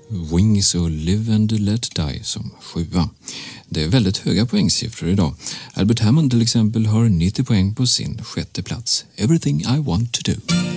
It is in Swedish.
Wings och Live and Let Die som 7:a. Det är väldigt höga poängsiffror idag. Albert Hammond till exempel har 90 poäng på sin 6:e plats. Everything I Want to Do.